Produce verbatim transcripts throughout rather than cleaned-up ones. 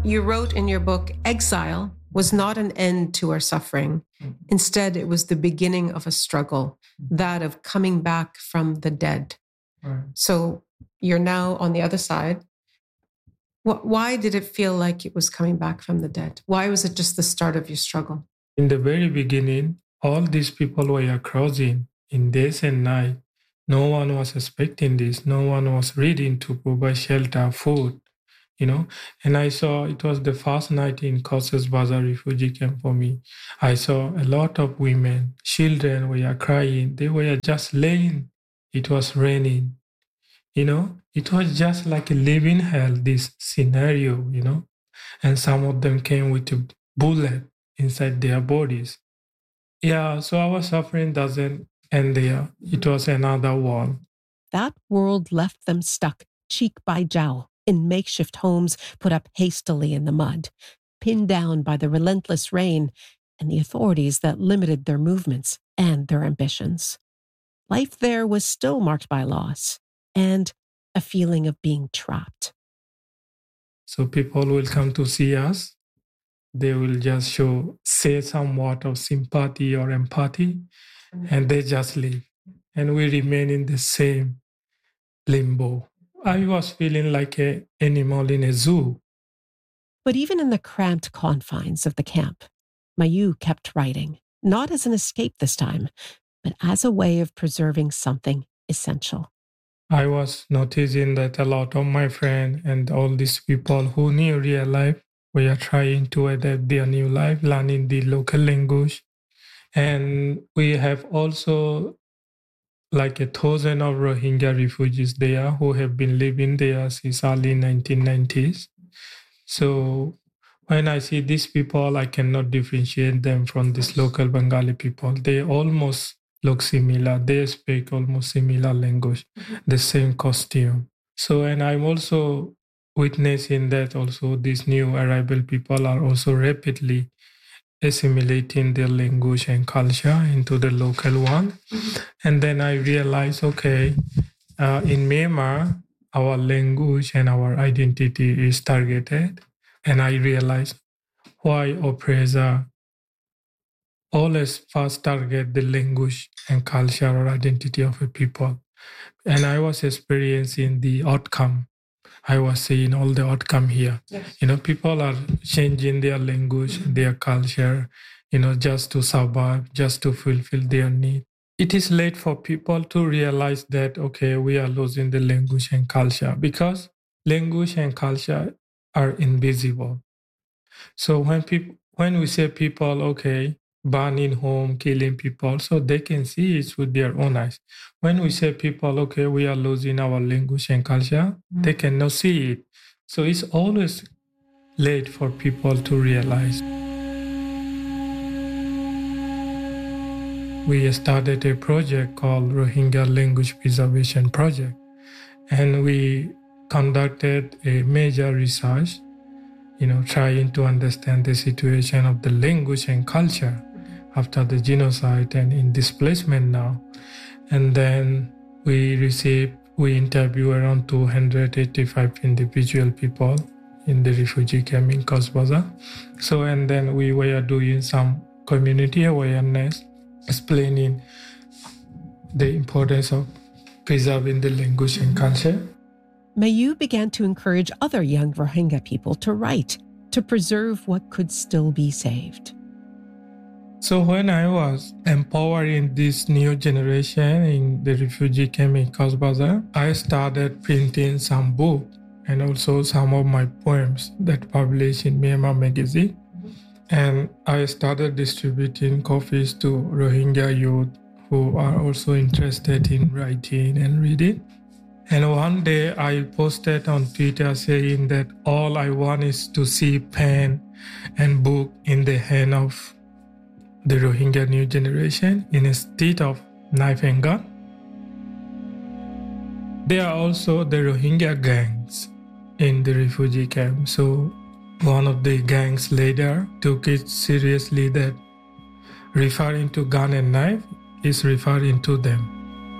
You wrote in your book, exile was not an end to our suffering. Instead, it was the beginning of a struggle, that of coming back from the dead. Right. So you're now on the other side. Why did it feel like it was coming back from the dead? Why was it just the start of your struggle? In the very beginning, all these people were crossing in days and night. No one was expecting this. No one was ready to provide shelter, food, you know. And I saw it was the first night in Cox's Bazar refugee camp for me. I saw a lot of women, children were crying. They were just laying. It was raining. You know, it was just like a living hell, this scenario, you know. And some of them came with a bullet inside their bodies. Yeah, so our suffering doesn't end there. It was another world. That world left them stuck, cheek by jowl, in makeshift homes put up hastily in the mud, pinned down by the relentless rain and the authorities that limited their movements and their ambitions. Life there was still marked by loss and a feeling of being trapped. So people will come to see us. They will just show, say some word of sympathy or empathy, and they just leave. And we remain in the same limbo. I was feeling like an animal in a zoo. But even in the cramped confines of the camp, Mayu kept writing, not as an escape this time, but as a way of preserving something essential. I was noticing that a lot of my friends and all these people who knew real life were trying to adapt their new life, learning the local language. And we have also like a thousand of Rohingya refugees there who have been living there since early nineteen nineties. So when I see these people, I cannot differentiate them from these local Bengali people. They almost look similar. They speak almost similar language, the same costume. So, and I'm also witnessing that also these new arrival people are also rapidly assimilating their language and culture into the local one. Mm-hmm. And then I realized, okay, uh, in Myanmar, our language and our identity is targeted. And I realized why oppressor always first target the language and culture or identity of a people. And I was experiencing the outcome. I was seeing all the outcome here. Yes. You know, people are changing their language, their culture, you know, just to survive, just to fulfill their need. It is late for people to realize that, okay, we are losing the language and culture because language and culture are invisible. So when people, when we say people, okay, burning home, killing people, so they can see it with their own eyes. When we say people, okay, we are losing our language and culture, mm. they cannot see it. So it's always late for people to realize. We started a project called Rohingya Language Preservation Project, and we conducted a major research, you know, trying to understand the situation of the language and culture after the genocide and in displacement now. And then we received, we interviewed around two hundred eighty-five individual people in the refugee camp in Cox's Bazar. So, and then we were doing some community awareness, explaining the importance of preserving the language and culture. Mayu began to encourage other young Rohingya people to write, to preserve what could still be saved. So when I was empowering this new generation in the refugee camp in Cox's Bazar, I started printing some books and also some of my poems that published in Myanmar magazine. And I started distributing copies to Rohingya youth who are also interested in writing and reading. And one day I posted on Twitter saying that all I want is to see pen and book in the hand of the Rohingya new generation instead of knife and gun. There are also the Rohingya gangs in the refugee camp. So one of the gangs leader took it seriously that referring to gun and knife is referring to them.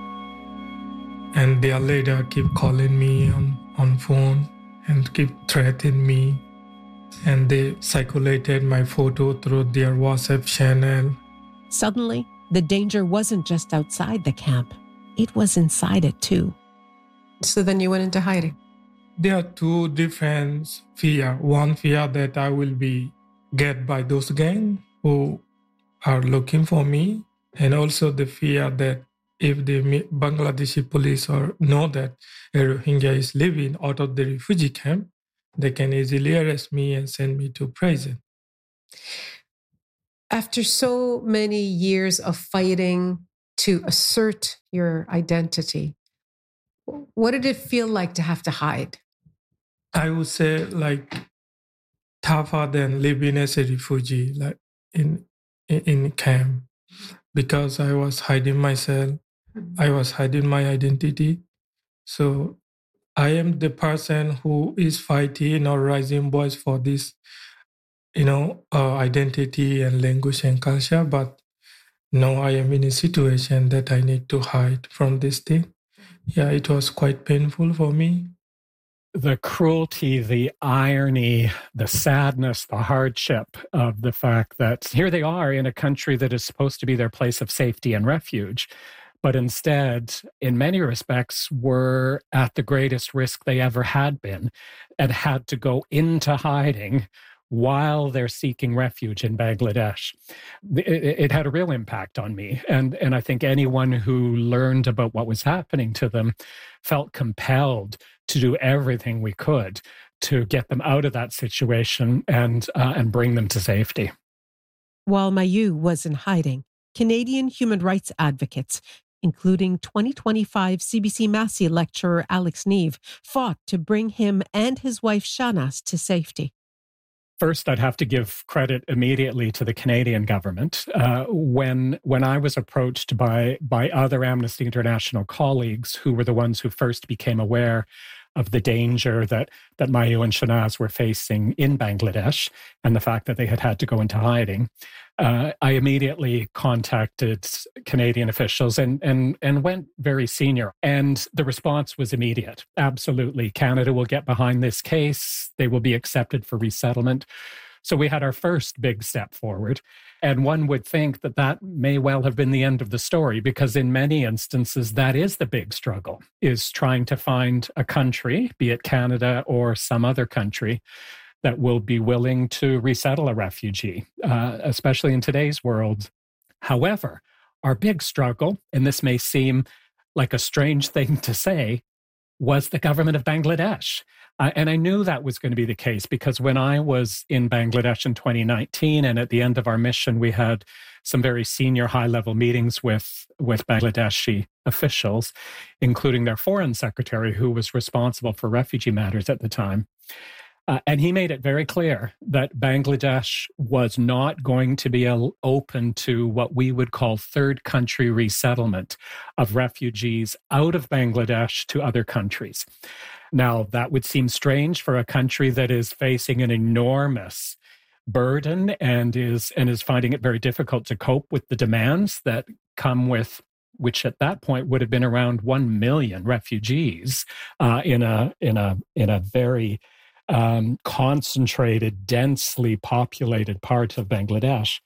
And their leader keep calling me on, on phone and keep threatening me. and they circulated my photo through their WhatsApp channel. Suddenly, the danger wasn't just outside the camp, it was inside it too. So then you went into hiding. There are two different fear. One fear that I will be get by those gangs who are looking for me, and also the fear that if the Bangladeshi police or know that a Rohingya is living out of the refugee camp, they can easily arrest me and send me to prison. After so many years of fighting to assert your identity, what did it feel like to have to hide? I would say like tougher than living as a refugee, like in in, in camp, because I was hiding myself, I was hiding my identity. So I am the person who is fighting or raising voice for this, you know, uh, identity and language and culture. But now I am in a situation that I need to hide from this thing. Yeah, it was quite painful for me. The cruelty, the irony, the sadness, the hardship of the fact that here they are in a country that is supposed to be their place of safety and refuge, but instead, in many respects, were at the greatest risk they ever had been and had to go into hiding while they're seeking refuge in Bangladesh. It, it had a real impact on me. And, and I think anyone who learned about what was happening to them felt compelled to do everything we could to get them out of that situation and, uh, and bring them to safety. While Mayu was in hiding, Canadian human rights advocates, including twenty twenty-five C B C Massey lecturer Alex Neve, fought to bring him and his wife Shahnaz to safety. First, I'd have to give credit immediately to the Canadian government. Uh, when when I was approached by by other Amnesty International colleagues who were the ones who first became aware of the danger that, that Mayu and Shahnaz were facing in Bangladesh and the fact that they had had to go into hiding, uh, I immediately contacted Canadian officials and, and, and went very senior. And the response was immediate. Absolutely. Canada will get behind this case. They will be accepted for resettlement. So we had our first big step forward. And one would think that that may well have been the end of the story, because in many instances, that is the big struggle, is trying to find a country, be it Canada or some other country, that will be willing to resettle a refugee, uh, especially in today's world. However, our big struggle, and this may seem like a strange thing to say, was the government of Bangladesh. Uh, and I knew that was going to be the case because when I was in Bangladesh in twenty nineteen, and at the end of our mission, we had some very senior high-level meetings with, with Bangladeshi officials, including their foreign secretary, who was responsible for refugee matters at the time. Uh, and he made it very clear that Bangladesh was not going to be a, open to what we would call third country resettlement of refugees out of Bangladesh to other countries. Now, that would seem strange for a country that is facing an enormous burden and is and is finding it very difficult to cope with the demands that come with, which at that point would have been around one million refugees uh, in a in a in a very um, concentrated, densely populated part of Bangladesh.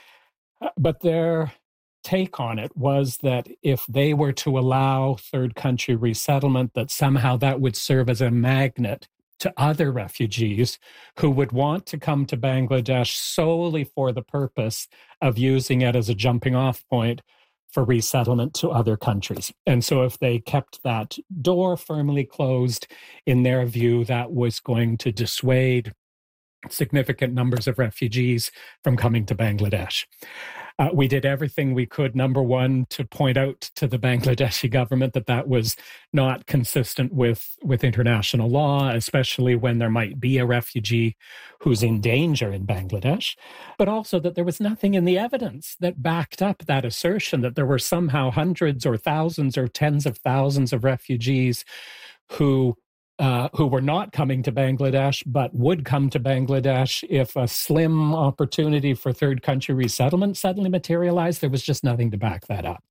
Uh, but their take on it was that if they were to allow third country resettlement, that somehow that would serve as a magnet to other refugees who would want to come to Bangladesh solely for the purpose of using it as a jumping off point for resettlement to other countries. And so if they kept that door firmly closed, in their view, that was going to dissuade significant numbers of refugees from coming to Bangladesh. Uh, we did everything we could, number one, to point out to the Bangladeshi government that that was not consistent with, with international law, especially when there might be a refugee who's in danger in Bangladesh, but also that there was nothing in the evidence that backed up that assertion that there were somehow hundreds or thousands or tens of thousands of refugees who Uh, who were not coming to Bangladesh, but would come to Bangladesh if a slim opportunity for third country resettlement suddenly materialized. There was just nothing to back that up.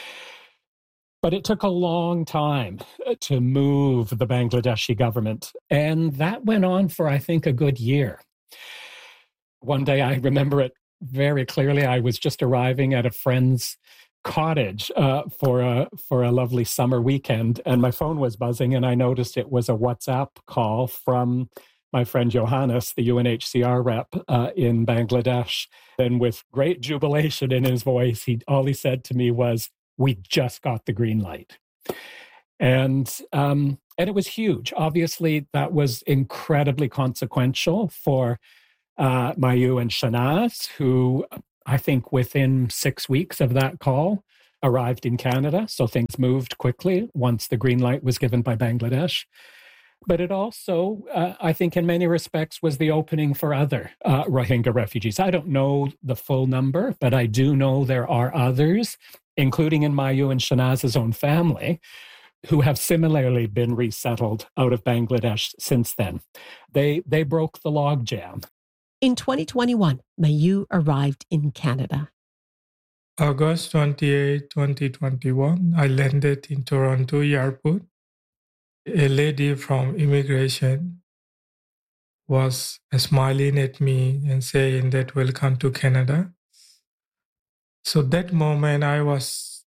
But it took a long time to move the Bangladeshi government. And that went on for, I think, a good year. One day, I remember it very clearly. I was just arriving at a friend's cottage uh, for a for a lovely summer weekend, and my phone was buzzing, and I noticed it was a WhatsApp call from my friend Johannes, the U N H C R rep uh, in Bangladesh. And with great jubilation in his voice, he all he said to me was, "We just got the green light." And um, and it was huge. Obviously, that was incredibly consequential for uh, Mayu and Shanaz, who I think within six weeks of that call arrived in Canada. So things moved quickly once the green light was given by Bangladesh. But it also, uh, I think in many respects, was the opening for other uh, Rohingya refugees. I don't know the full number, but I do know there are others, including in Mayu and Shanaz's own family, who have similarly been resettled out of Bangladesh since then. They, they broke the logjam. In twenty twenty-one, Mayu arrived in Canada. August twenty-eighth, twenty twenty-one, I landed in Toronto airport. A lady from immigration was smiling at me and saying that welcome to Canada. So that moment I was,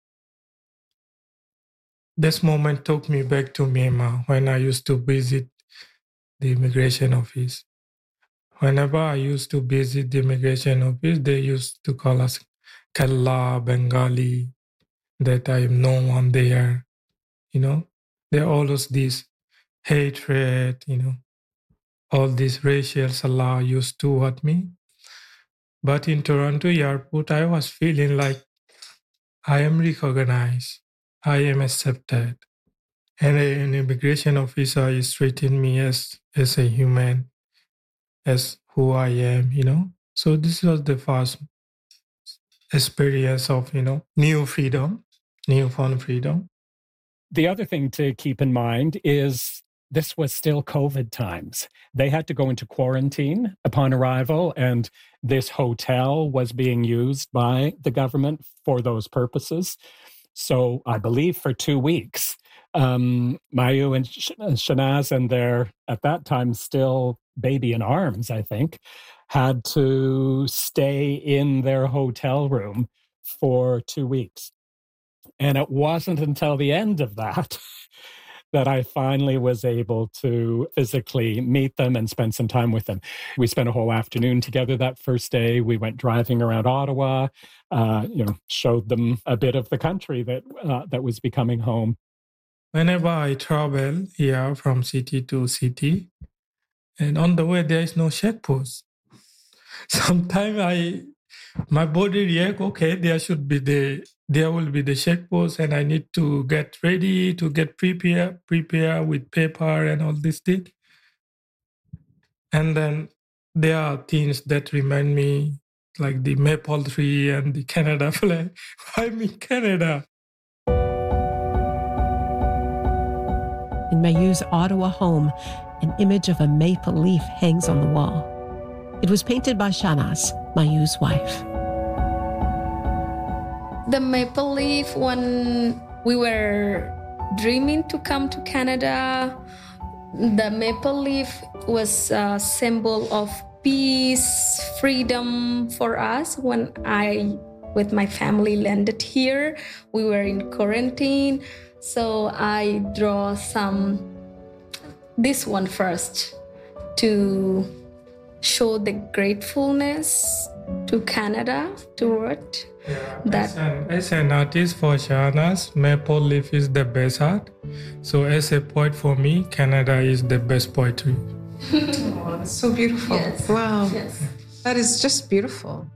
this moment took me back to Myanmar when I used to visit the immigration office. Whenever I used to visit the immigration office, they used to call us Kalla, Bengali, that I am no one there, you know. There are always this hatred, you know, all this racial salah used toward me. But in Toronto airport, I was feeling like I am recognized, I am accepted. And an immigration officer is treating me as, as a human, as who I am, you know. So this was the first experience of, you know, new freedom, newfound freedom. The other thing to keep in mind is this was still COVID times. They had to go into quarantine upon arrival, and this hotel was being used by the government for those purposes. So I believe for two weeks, um, Mayu and Shanaz and their, at that time, still baby in arms, I think, had to stay in their hotel room for two weeks. And it wasn't until the end of that that I finally was able to physically meet them and spend some time with them. We spent a whole afternoon together that first day. We went driving around Ottawa, uh, you know, showed them a bit of the country that uh, that was becoming home. Whenever I travel here from city to city, and on the way there is no checkpost. Sometimes I, my body react, okay, there should be the, there will be the checkpost, and I need to get ready, to get prepared, prepare with paper and all this thing. And then there are things that remind me, like the maple tree and the Canada flag. I'm in Canada. In Mayu's Ottawa home, an image of a maple leaf hangs on the wall. It was painted by Shanaz, Mayu's wife. The maple leaf, when we were dreaming to come to Canada, the maple leaf was a symbol of peace, freedom for us. When I, with my family, landed here, we were in quarantine. So I draw some, this one first, to show the gratefulness to Canada toward yeah, that. As an, as an artist for Shanaz, maple leaf is the best art. So as a poet for me, Canada is the best poetry. Oh, that's so beautiful. Yes. Wow. Yes. That is just beautiful.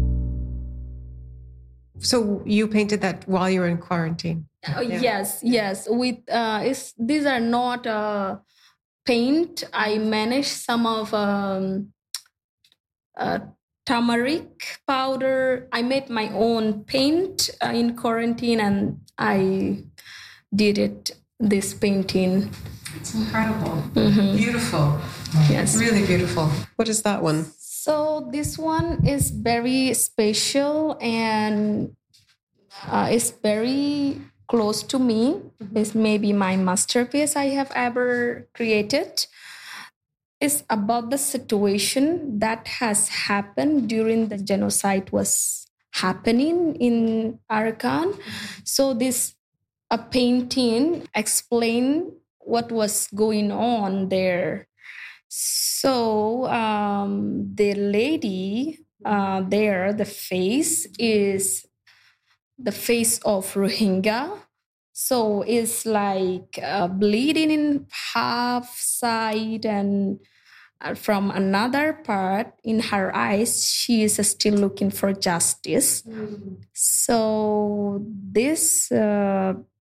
So you painted that while you were in quarantine? Uh, yeah. Yes, yes. With uh, it's, these are not uh, paint. I managed some of um, uh, turmeric powder. I made my own paint uh, in quarantine, and I did it. This painting. It's incredible. Mm-hmm. Beautiful. Yes, really beautiful. What is that one? So this one is very special, and uh, it's very close to me. It's maybe my masterpiece I have ever created. is about the situation that has happened during the genocide was happening in Arakan. So this a painting explain what was going on there. So um, the lady uh, there, the face is the face of Rohingya. So it's like uh, bleeding in half side, and uh, from another part in her eyes, she is still looking for justice. Mm. So this uh,